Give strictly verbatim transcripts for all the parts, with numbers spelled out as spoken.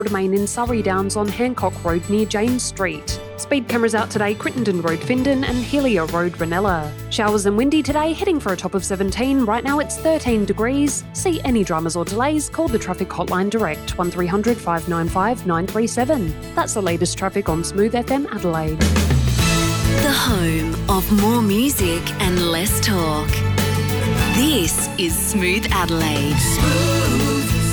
Main in Surrey Downs on Hancock Road near James Street. Speed cameras out today, Crittenden Road, Findon and Helia Road, Ranella. Showers and windy today, heading for a top of seventeen. Right now it's thirteen degrees. See any dramas or delays, call the traffic hotline direct, one three hundred five nine five nine three seven. That's the latest traffic on Smooth F M Adelaide. The home of more music and less talk. This is Smooth Adelaide. Smooth.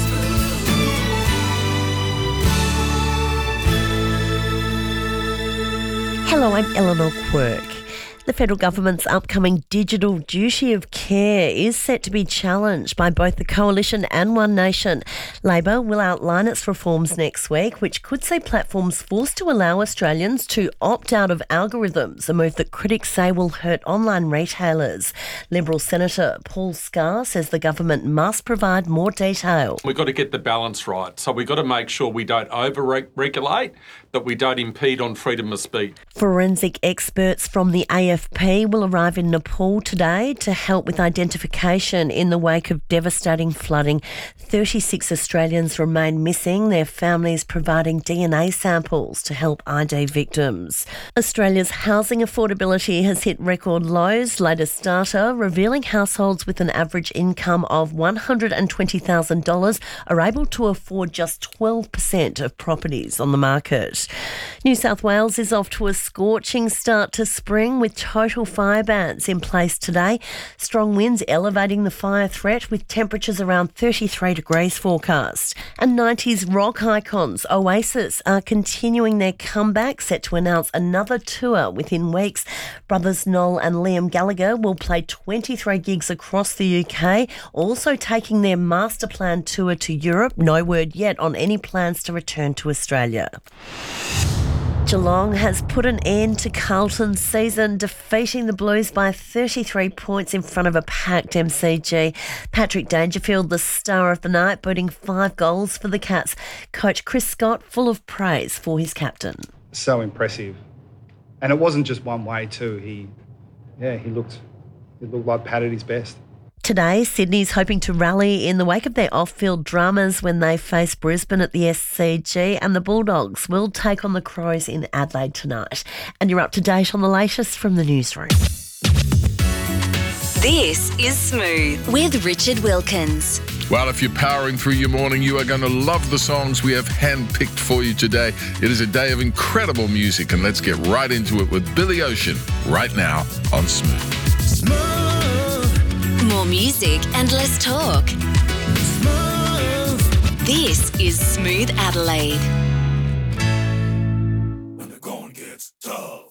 Hello, I'm Eleanor Quirk. The federal government's upcoming digital duty of care is set to be challenged by both the Coalition and One Nation. Labor will outline its reforms next week, which could see platforms forced to allow Australians to opt out of algorithms, a move that critics say will hurt online retailers. Liberal Senator Paul Scar says the government must provide more detail. We've got to get the balance right. So we've got to make sure we don't over-regulate, that we don't impede on freedom of speech. Forensic experts from the A F P will arrive in Nepal today to help with identification in the wake of devastating flooding. thirty-six Australians remain missing, their families providing D N A samples to help I D victims. Australia's housing affordability has hit record lows. Latest data revealing households with an average income of one hundred twenty thousand dollars are able to afford just twelve percent of properties on the market. New South Wales is off to a scorching start to spring with total fire bans in place today. Strong winds elevating the fire threat with temperatures around thirty-three degrees forecast. And nineties rock icons Oasis are continuing their comeback, set to announce another tour within weeks. Brothers Noel and Liam Gallagher will play twenty-three gigs across the U K, also taking their master plan tour to Europe. No word yet on any plans to return to Australia. Geelong has put an end to Carlton's season, defeating the Blues by thirty-three points in front of a packed M C G. Patrick Dangerfield, the star of the night, booting five goals for the Cats. Coach Chris Scott, full of praise for his captain. So impressive. And it wasn't just one way too. He, yeah, he looked, he looked like Pat at his best. Today, Sydney's hoping to rally in the wake of their off-field dramas when they face Brisbane at the S C G, and the Bulldogs will take on the Crows in Adelaide tonight. And you're up to date on the latest from the newsroom. This is Smooth with Richard Wilkins. Well, if you're powering through your morning, you are going to love the songs we have handpicked for you today. It is a day of incredible music, and let's get right into it with Billy Ocean right now on Smooth. Smooth. More music and less talk. Smooth. This is Smooth Adelaide. When the going gets tough.